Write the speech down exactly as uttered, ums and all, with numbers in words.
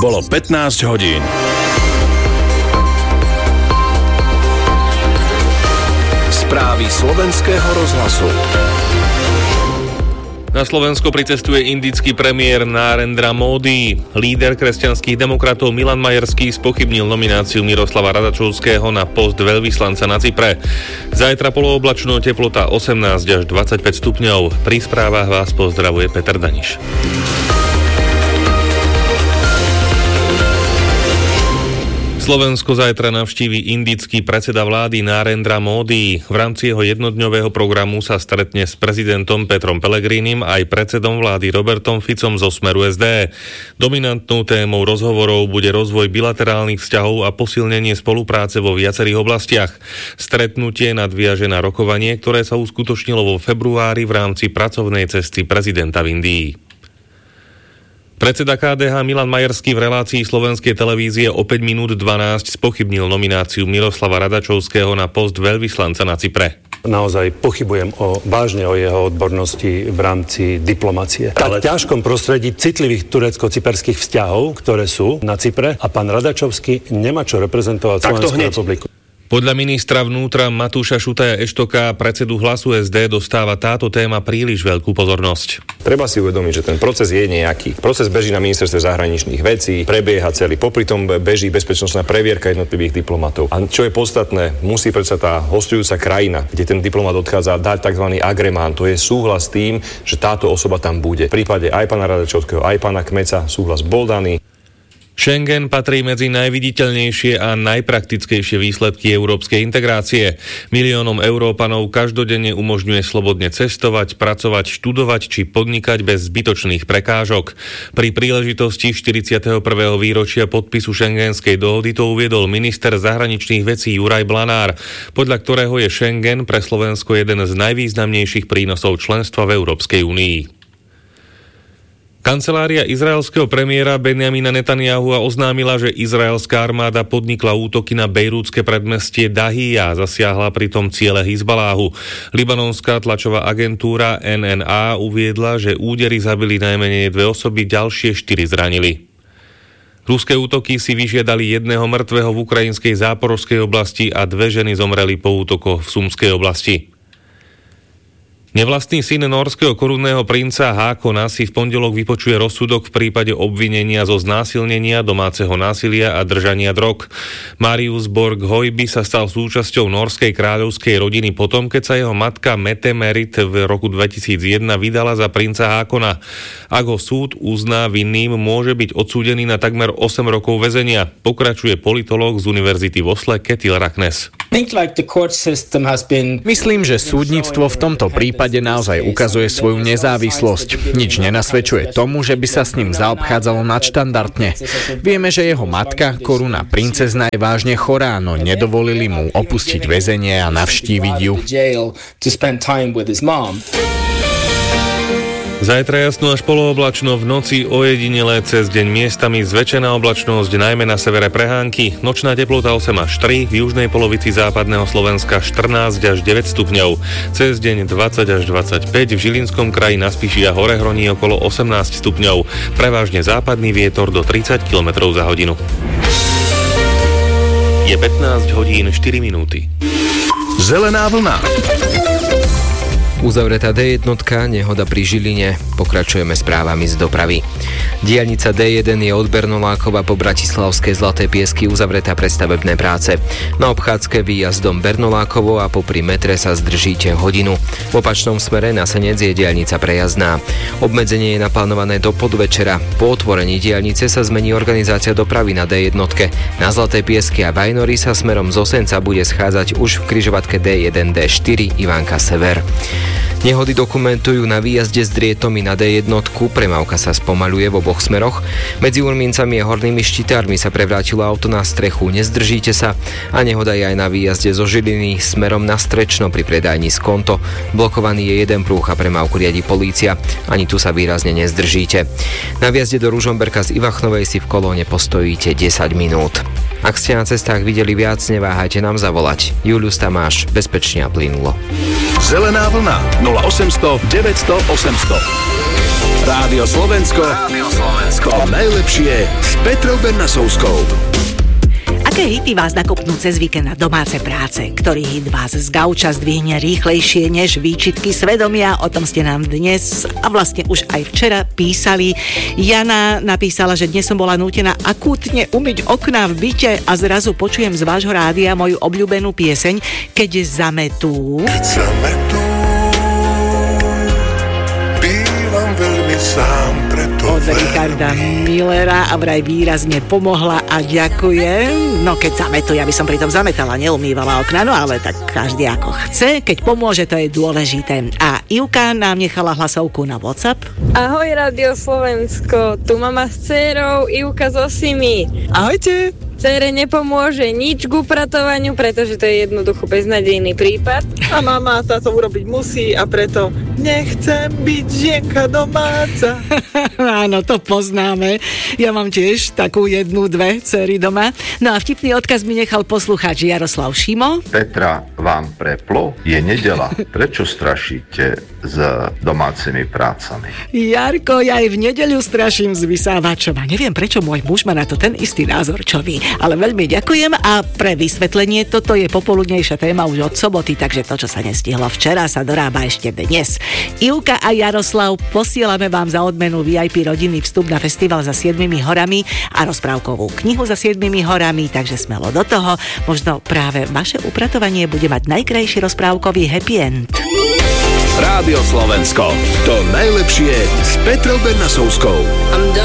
Bolo pätnásť hodín. Správy slovenského rozhlasu. Na Slovensko pricestuje indický premiér Narendra Modi. Líder kresťanských demokratov Milan Majerský spochybnil nomináciu Miroslava Radačovského na post veľvyslanca na Cypre. Zajtra polooblačno, teplota osemnásť až dvadsaťpäť stupňov. Pri správach vás pozdravuje Peter Daniš. Slovensko zajtra navštívi indický predseda vlády Narendra Modi. V rámci jeho jednodňového programu sa stretne s prezidentom Petrom Pellegrinim aj predsedom vlády Robertom Ficom zo Smeru es dé. Dominantnou témou rozhovorov bude rozvoj bilaterálnych vzťahov a posilnenie spolupráce vo viacerých oblastiach. Stretnutie nadviaže na rokovanie, ktoré sa uskutočnilo vo februári v rámci pracovnej cesty prezidenta v Indii. Predseda ká dé há Milan Majerský v relácii slovenskej televízie o päť minút dvanásť spochybnil nomináciu Miroslava Radačovského na post veľvyslanca na Cypre. Naozaj pochybujem o, vážne o jeho odbornosti v rámci diplomacie. V tak ťažkom prostredí citlivých turecko-cyperských vzťahov, ktoré sú na Cypre, a pán Radačovský nemá čo reprezentovať Slovenskú republiku. Podľa ministra vnútra Matúša Šutaja Eštoka, predsedu Hlasu es dé, dostáva táto téma príliš veľkú pozornosť. Treba si uvedomiť, že ten proces je nejaký. Proces beží na ministerstve zahraničných vecí, prebieha celý. Popri tom beží bezpečnostná previerka jednotlivých diplomatov. A čo je podstatné, musí predsa tá hostujúca krajina, kde ten diplomat odchádza, dať tzv. Agremán. To je súhlas s tým, že táto osoba tam bude. V prípade aj pána Radačovského, aj pána Kmeca súhlas bol daný. Schengen patrí medzi najviditeľnejšie a najpraktickejšie výsledky európskej integrácie. Miliónom Európanov každodenne umožňuje slobodne cestovať, pracovať, študovať či podnikať bez zbytočných prekážok. Pri príležitosti štyridsiateho prvého výročia podpisu Schengenskej dohody to uviedol minister zahraničných vecí Juraj Blanár, podľa ktorého je Schengen pre Slovensko jeden z najvýznamnejších prínosov členstva v Európskej únii. Kancelária izraelského premiéra Benjamina Netanjahua oznámila, že izraelská armáda podnikla útoky na bejrútske predmestie Dahija a zasiahla pritom ciele Hizbaláhu. Libanonská tlačová agentúra en en á uviedla, že údery zabili najmenej dve osoby, ďalšie štyri zranili. Ruské útoky si vyžiadali jedného mŕtvého v ukrajinskej Záporožskej oblasti a dve ženy zomreli po útokoch v Sumskej oblasti. Nevlastný syn nórskeho korunného princa Hákona si v pondelok vypočuje rozsudok v prípade obvinenia zo znásilnenia, domáceho násilia a držania drog. Marius Borg Hojby sa stal súčasťou nórskej kráľovskej rodiny potom, keď sa jeho matka Mette Merit v roku dvetisícjeden vydala za princa Hákona. Ak ho súd uzná vinným, môže byť odsúdený na takmer osem rokov väzenia, pokračuje politológ z univerzity v Osle Ketil Raknes. Myslím, že súdnictvo v tomto prípade naozaj ukazuje svoju nezávislosť. Nič nenasvedčuje tomu, že by sa s ním zaobchádzalo nadštandardne. Vieme, že jeho matka, korunná princezna, je vážne chorá, no nedovolili mu opustiť väzenie a navštíviť ju. Zajtra jasno až polooblačno, v noci ojedinele, cez deň miestami zväčšená oblačnosť, najmä na severe prehánky. Nočná teplota osem až tri, v južnej polovici západného Slovenska štrnásť až deväť stupňov. Cez deň dvadsať až dvadsaťpäť, v Žilinskom kraji na Spiši a Horehroní okolo osemnásť stupňov. Prevažne západný vietor do tridsať kilometrov za hodinu. Je pätnásť hodín štyri minúty. Zelená vlna. Uzavretá dé jedna, nehoda pri Žiline. Pokračujeme správami z dopravy. Diaľnica dé jeden je od Bernolákova po Bratislavské Zlaté Piesky uzavretá pre stavebné práce. Na obchádzke výjazdom Bernolákovo a popri metre sa zdržíte hodinu. V opačnom smere na Senec je diaľnica prejazdná. Obmedzenie je naplánované do podvečera. Po otvorení diaľnice sa zmení organizácia dopravy na dé jedna. Na Zlaté Piesky a Vajnory sa smerom z Osenca bude schádzať už v križovatke dé jeden dé štyri Ivánka Sever. Nehody dokumentujú na výjazde z Drietomy na dé jedna, premávka sa spomaľuje v oboch smeroch. Medzi Urmincami a Hornými Štitármi sa prevrátilo auto na strechu, nezdržíte sa. A nehoda je aj na výjazde zo Žiliny smerom na Strečno pri predajni Skonto. Blokovaný je jeden prúh a premávku riadi polícia. Ani tu sa výrazne nezdržíte. Na výjazde do Ružomberka z Ivachnovej si v kolóne postojíte desať minút. Ak ste na cestách videli viac, neváhajte nám zavolať. Julius Tamáš, bezpečne a plynulo. Zelená vlna nula osemsto deväťsto osemsto. Rádio Slovensko. Rádio Slovensko. Slovensko. Najlepšie s Petrou Bernasovskou. Aké hity vás nakopnú cez víkend na domáce práce? Ktorý hit vás z gauča zdvihne rýchlejšie než výčitky svedomia? O tom ste nám dnes a vlastne už aj včera písali. Jana napísala, že dnes som bola nútená akútne umyť okná v byte a zrazu počujem z vášho rádia moju obľúbenú pieseň Keď zametú. Keď zametú, bývam veľmi sám preto. Od Richarda Millera a vraj výrazne pomohla a ďakujem. No keď zametú, ja by som pritom zametala, neumývala okna, no ale tak každý ako chce, keď pomôže, to je dôležité. A Ivka nám nechala hlasovku na WhatsApp. Ahoj Radio Slovensko, tu mama s dcérou Ivka z Osimi. Ahojte. Dcére nepomôže nič k upratovaniu, pretože to je jednoducho beznadejný prípad. A mama sa to urobiť musí a preto nechcem byť žienka domáca. Áno, to poznáme. Ja mám tiež takú jednu, dve dcery doma. No a vtipný odkaz mi nechal poslucháč Jaroslav Šimo. Petra, vám preplo? Je nedela. Prečo strašíte s domácimi prácami? Jarko, ja aj v nedeľu straším s vysávačom a neviem, prečo môj muž má na to ten istý názor, čo vy. Ale veľmi ďakujem a pre vysvetlenie, toto je popoludnejšia téma už od soboty, takže to, čo sa nestihlo včera, sa dorába ešte dnes. Ivka a Jaroslav, posielame vám za odmenu vé í pé rodinný vstup na festival za siedmimi horami a rozprávkovú knihu za siedmimi horami, takže smelo do toho. Možno práve vaše upratovanie bude mať najkrajší rozprávkový happy end. Rádio Slovensko. To najlepšie s Petrou Bernasovskou.